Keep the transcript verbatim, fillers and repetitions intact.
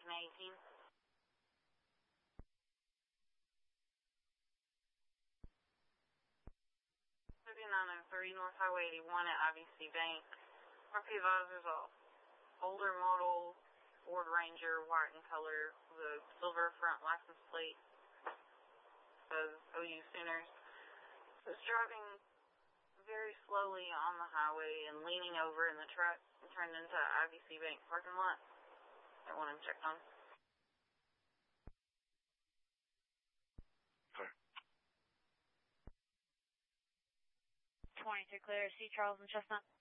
Lincoln eighteen. thirty-nine oh three North Highway eighty-one at I V C Bank. R P advisors all. Older model Ford Ranger, white in color, the silver front license plate. Says O U Sooners. Was driving very slowly on the highway and leaning over in the truck and turned into I V C Bank parking lot. I want him checked on. Okay. twenty-two clear, C. Charles and Chestnut.